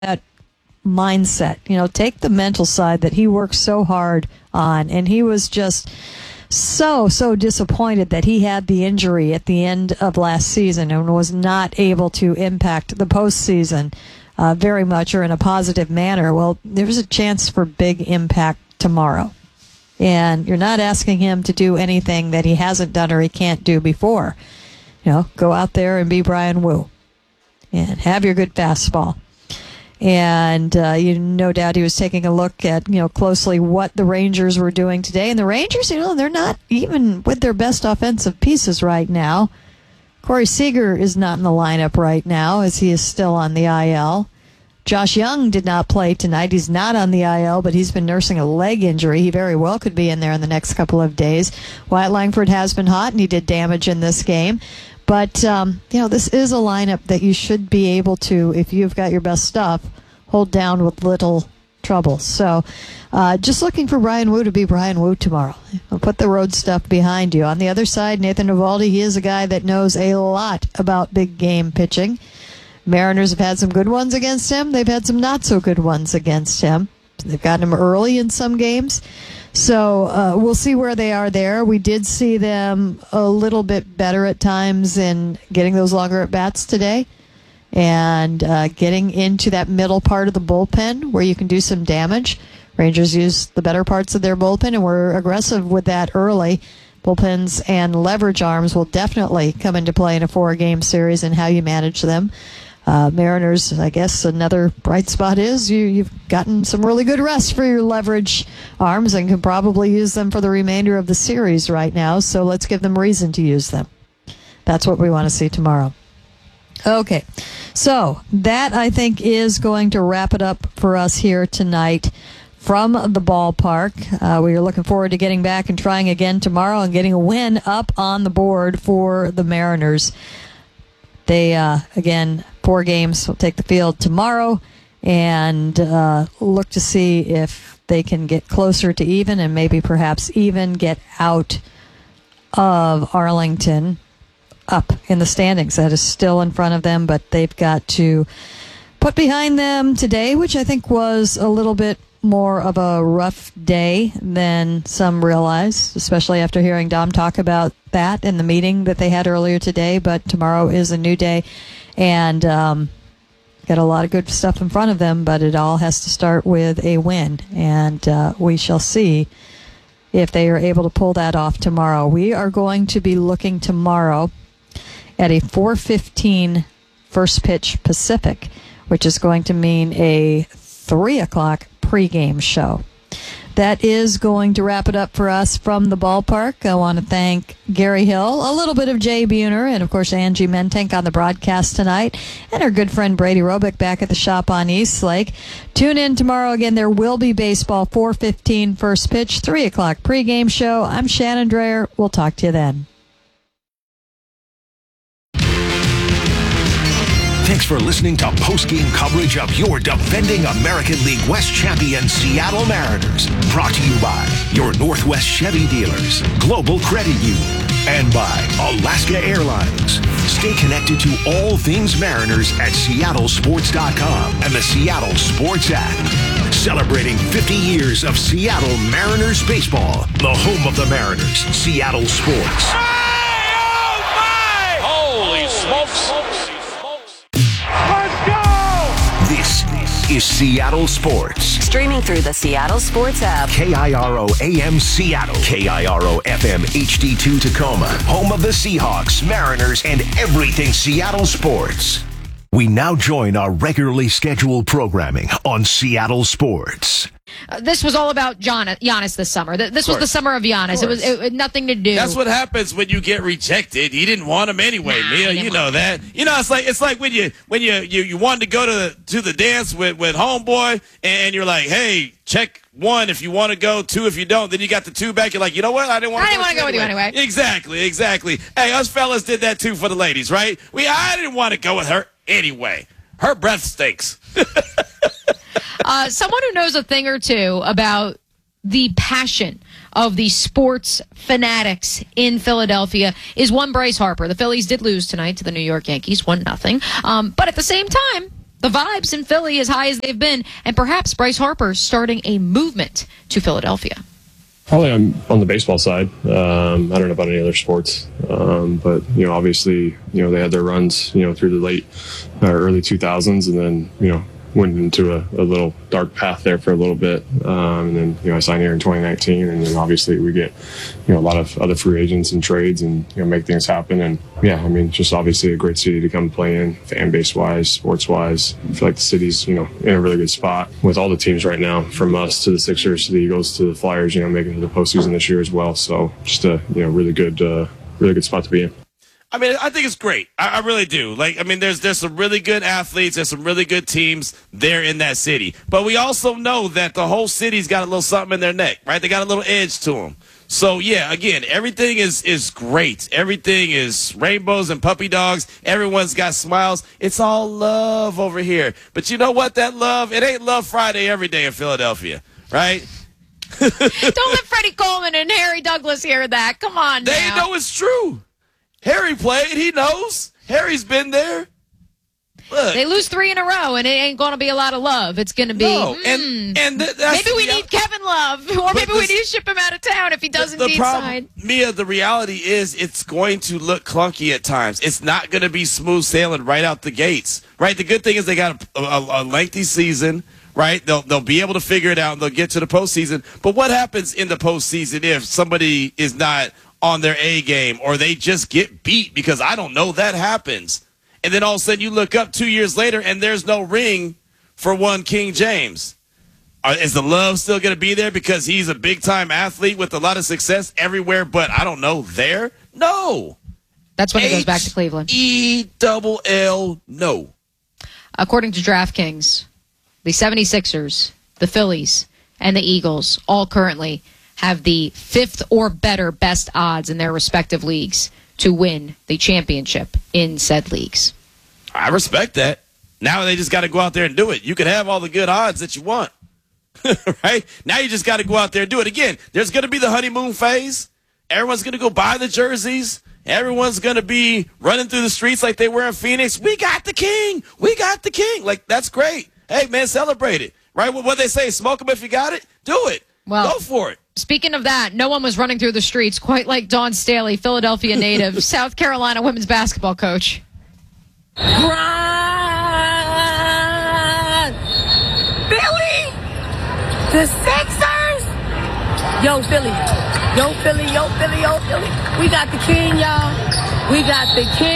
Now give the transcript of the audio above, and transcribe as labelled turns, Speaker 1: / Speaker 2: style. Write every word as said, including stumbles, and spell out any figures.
Speaker 1: that mindset. You know, take the mental side that he worked so hard on, and he was just so, so disappointed that he had the injury at the end of last season and was not able to impact the postseason uh, very much or in a positive manner. Well, there's a chance for big impact tomorrow. And you're not asking him to do anything that he hasn't done or he can't do before. You know, go out there and be Bryan Woo and have your good fastball. And uh, you no doubt he was taking a look at, you know, closely what the Rangers were doing today. And the Rangers, you know, they're not even with their best offensive pieces right now. Corey Seager is not in the lineup right now as he is still on the I L. Josh Young did not play tonight. He's not on the I L, but he's been nursing a leg injury. He very well could be in there in the next couple of days. Wyatt Langford has been hot, and he did damage in this game. But, um, you know, this is a lineup that you should be able to, if you've got your best stuff, hold down with little trouble. So uh, just looking for Bryan Woo to be Bryan Woo tomorrow. I'll put the road stuff behind you. On the other side, Nathan Eovaldi, he is a guy that knows a lot about big game pitching. Mariners have had some good ones against him. They've had some not so good ones against him. They've gotten him early in some games. So uh, we'll see where they are there. We did see them a little bit better at times in getting those longer at-bats today and uh, getting into that middle part of the bullpen where you can do some damage. Rangers use the better parts of their bullpen, and were aggressive with that early. Bullpens and leverage arms will definitely come into play in a four-game series and how you manage them. Uh, Mariners, I guess another bright spot is you, you've gotten some really good rest for your leverage arms and can probably use them for the remainder of the series right now, so let's give them reason to use them. That's what we want to see tomorrow. Okay, so that, I think, is going to wrap it up for us here tonight from the ballpark. Uh, we are looking forward to getting back and trying again tomorrow and getting a win up on the board for the Mariners. They, uh, again, four games will take the field tomorrow and uh, look to see if they can get closer to even and maybe perhaps even get out of Arlington up in the standings. That is still in front of them, but they've got to put behind them today, which I think was a little bit more of a rough day than some realize, especially after hearing Dom talk about that in the meeting that they had earlier today. But tomorrow is a new day, and um, got a lot of good stuff in front of them, but it all has to start with a win, and uh, we shall see if they are able to pull that off tomorrow. We are going to be looking tomorrow at a four fifteen first pitch Pacific, which is going to mean a three o'clock pregame show. That is going to wrap it up for us from the ballpark. I want to thank Gary Hill, a little bit of Jay Buhner, and of course Angie Mentank on the broadcast tonight, and our good friend Brady Robick back at the shop on East Lake. Tune in tomorrow again. There will be baseball, four fifteen first pitch, three o'clock pregame show. I'm Shannon Dreyer. We'll talk to you then.
Speaker 2: Thanks for listening to post-game coverage of your defending American League West champion Seattle Mariners. Brought to you by your Northwest Chevy dealers, Global Credit Union, and by Alaska Airlines. Stay connected to all things Mariners at Seattle Sports dot com and the Seattle Sports app. Celebrating fifty years of Seattle Mariners baseball, the home of the Mariners, Seattle Sports.
Speaker 3: Hey, oh my! Holy smokes!
Speaker 2: This is Seattle Sports.
Speaker 4: Streaming through the Seattle Sports app.
Speaker 2: K I R O A M Seattle. K I R O F M H D two Tacoma. Home of the Seahawks, Mariners, and everything Seattle sports. We now join our regularly scheduled programming on Seattle Sports.
Speaker 5: Uh, this was all about Gian- Giannis this summer. This was the summer of Giannis. Of it was it, it, nothing to do.
Speaker 3: That's what happens when you get rejected. You didn't want him anyway, nah, Mia. You know that. You know, it's like it's like when you when you you, you wanted to go to the, to the dance with, with homeboy, and you're like, hey, check one if you want to go, two if you don't. Then you got the two back. You're like, you know what? I didn't want to.
Speaker 5: I didn't want to go with you anyway.
Speaker 3: Exactly, exactly. Hey, us fellas did that too for the ladies, right? We I didn't want to go with her anyway. Her breath stinks.
Speaker 5: Uh, someone who knows a thing or two about the passion of the sports fanatics in Philadelphia is one Bryce Harper. The Phillies did lose tonight to the New York Yankees, one nothing. Um, but at the same time, the vibes in Philly as high as they've been, and perhaps Bryce Harper starting a movement to Philadelphia.
Speaker 6: Probably on, on the baseball side. Um, I don't know about any other sports, um, but you know, obviously, you know, they had their runs, you know, through the late or uh, early two thousands, and then you know went into a, a little dark path there for a little bit, um, and then you know I signed here in twenty nineteen, and then obviously we get you know a lot of other free agents and trades, and you know make things happen, and yeah, I mean just obviously a great city to come play in, fan base wise, sports wise. I feel like the city's you know in a really good spot with all the teams right now, from us to the Sixers to the Eagles to the Flyers, you know making it to the postseason this year as well. So just a you know really good, uh, really good spot to be in.
Speaker 3: I mean, I think it's great. I, I really do. Like, I mean, there's there's some really good athletes. There's some really good teams there in that city. But we also know that the whole city's got a little something in their neck, right? They got a little edge to them. So, yeah, again, everything is, is great. Everything is rainbows and puppy dogs. Everyone's got smiles. It's all love over here. But you know what? That love, it ain't Love Friday every day in Philadelphia, right?
Speaker 5: Don't let Freddie Coleman and Harry Douglas hear that. Come on
Speaker 3: They
Speaker 5: now.
Speaker 3: know it's true. Harry played. He knows. Harry's been there. Look,
Speaker 5: They lose three in a row, and it ain't going to be a lot of love. It's going to be,
Speaker 3: no,
Speaker 5: mm,
Speaker 3: and and th- that's
Speaker 5: maybe we
Speaker 3: the-
Speaker 5: need Kevin Love, or maybe we
Speaker 3: this-
Speaker 5: need to ship him out of town if he does
Speaker 3: the
Speaker 5: indeed
Speaker 3: problem,
Speaker 5: sign.
Speaker 3: Mia, the reality is it's going to look clunky at times. It's not going to be smooth sailing right out the gates, right? The good thing is they got a, a, a lengthy season, right? They'll they'll be able to figure it out, and they'll get to the postseason. But what happens in the postseason if somebody is not on their A game, or they just get beat? Because I don't know, that happens. And then all of a sudden you look up two years later and there's no ring for one King James. Are, is the love still going to be there because he's a big-time athlete with a lot of success everywhere, but I don't know, there? No.
Speaker 5: That's when he goes back to Cleveland.
Speaker 3: E double L, no.
Speaker 5: According to DraftKings, the seventy-sixers, the Phillies, and the Eagles all currently have the fifth or better best odds in their respective leagues to win the championship in said leagues.
Speaker 3: I respect that. Now they just got to go out there and do it. You can have all the good odds that you want, right? Now you just got to go out there and do it. Again, there's going to be the honeymoon phase. Everyone's going to go buy the jerseys. Everyone's going to be running through the streets like they were in Phoenix. We got the king. We got the king. Like, that's great. Hey, man, celebrate it, right? What they say, smoke them if you got it. Do it.
Speaker 5: Well,
Speaker 3: go for it.
Speaker 5: Speaking of that, no one was running through the streets quite like Dawn Staley, Philadelphia native, South Carolina women's basketball coach.
Speaker 7: Grind! Philly! The Sixers! Yo, Philly. Yo, Philly. Yo, Philly. Yo, Philly. We got the king, y'all. We got the king.